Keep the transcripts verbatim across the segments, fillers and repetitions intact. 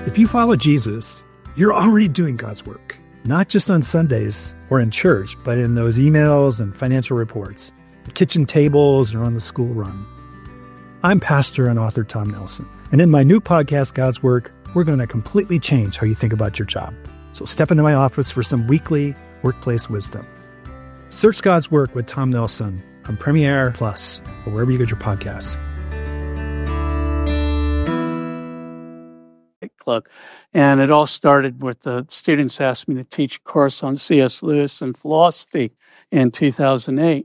If you follow Jesus, you're already doing God's work, not just on Sundays or in church, but in those emails and financial reports, the kitchen tables, or on the school run. I'm pastor and author Tom Nelson, and in my new podcast, God's Work, we're going to completely change how you think about your job. So step into my office for some weekly workplace wisdom. Search God's Work with Tom Nelson on Premiere Plus or wherever you get your podcasts. Club. And it all started with the students asked me to teach a course on C S Lewis and philosophy in two thousand eight.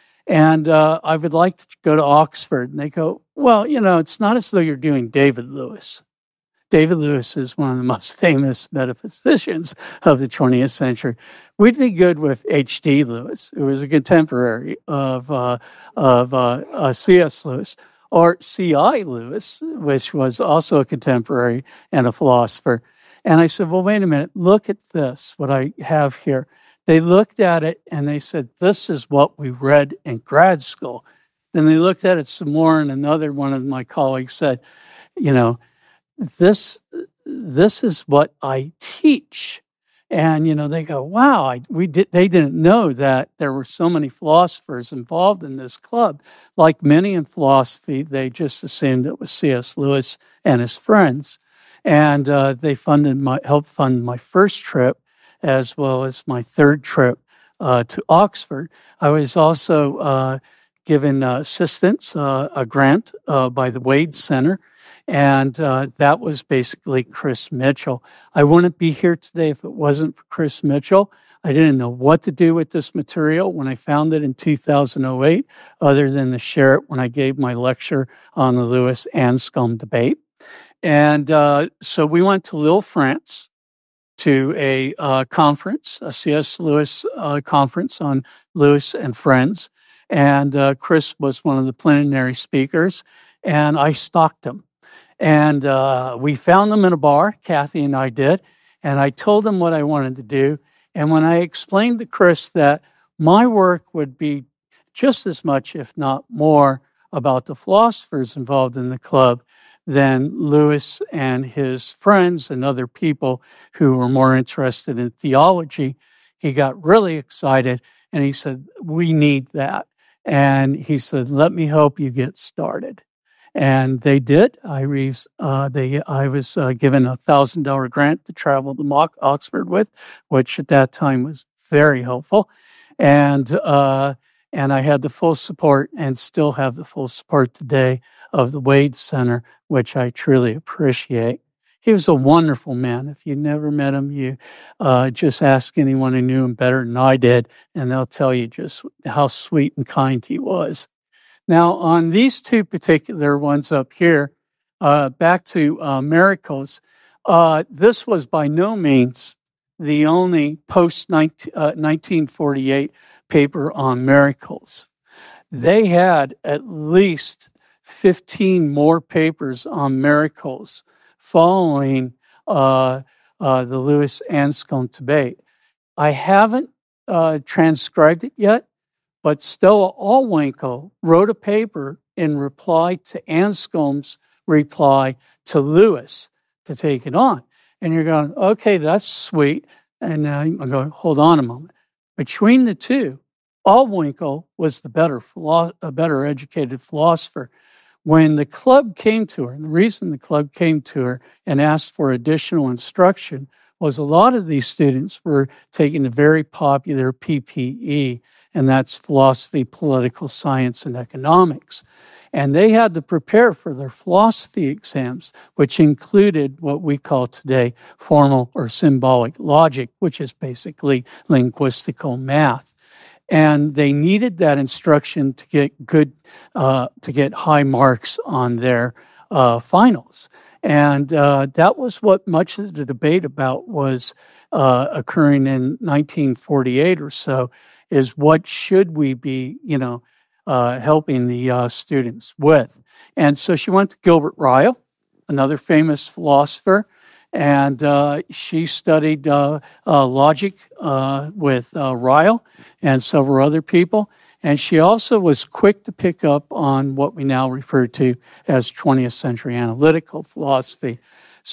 And uh, I would like to go to Oxford. And they go, well, you know, it's not as though you're doing David Lewis. David Lewis is one of the most famous metaphysicians of the twentieth century. We'd be good with H D Lewis, who was a contemporary of, uh, of uh, uh, C S Lewis. Or C I Lewis, which was also a contemporary and a philosopher. And I said, well, wait a minute, look at this, what I have here. They looked at it and they said, this is what we read in grad school. Then they looked at it some more, and another one of my colleagues said, you know, this, this is what I teach. And, you know, they go, wow, I, we did, they didn't know that there were so many philosophers involved in this club. Like many in philosophy, they just assumed it was C S Lewis and his friends. And uh, they funded my, helped fund my first trip as well as my third trip uh, to Oxford. I was also uh, given uh, assistance, uh, a grant uh, by the Wade Center. And uh, that was basically Chris Mitchell. I wouldn't be here today if it wasn't for Chris Mitchell. I didn't know what to do with this material when I found it in two thousand eight, other than to share it when I gave my lecture on the Lewis-Anscombe debate. And uh, so we went to Lille, France, to a uh, conference, a C S Lewis uh, conference on Lewis and Friends. And uh, Chris was one of the plenary speakers, and I stalked him. And uh, we found them in a bar, Kathy and I did, and I told them what I wanted to do. And when I explained to Chris that my work would be just as much, if not more, about the philosophers involved in the club than Lewis and his friends and other people who were more interested in theology, he got really excited, and he said, we need that. And he said, let me help you get started. And they did. I, uh, they, I was uh, given a one thousand dollars grant to travel to Oxford with, which at that time was very helpful. And uh, and I had the full support and still have the full support today of the Wade Center, which I truly appreciate. He was a wonderful man. If you never met him, you uh, just ask anyone who knew him better than I did, and they'll tell you just how sweet and kind he was. Now, on these two particular ones up here, uh, back to uh, miracles, uh, this was by no means the only post nineteen forty-eight paper on miracles. They had at least fifteen more papers on miracles following uh, uh, the Lewis-Anscombe debate. I haven't uh, transcribed it yet, but Stella Allwinkle wrote a paper in reply to Anscombe's reply to Lewis to take it on. And you're going, okay, that's sweet. And now I'm going, hold on a moment. Between the two, Allwinkle was the better, philo- a better educated philosopher. When the club came to her, and the reason the club came to her and asked for additional instruction was a lot of these students were taking the very popular P P E, and that's philosophy, political science, and economics. And they had to prepare for their philosophy exams, which included what we call today formal or symbolic logic, which is basically linguistical math. And they needed that instruction to get good, uh, to get high marks on their uh, finals. And uh, that was what much of the debate about was uh, occurring in nineteen forty-eight or so, is what should we be, you know, uh, helping the uh, students with. And so she went to Gilbert Ryle, another famous philosopher, and uh, she studied uh, uh, logic uh, with uh, Ryle and several other people. And she also was quick to pick up on what we now refer to as twentieth century analytical philosophy.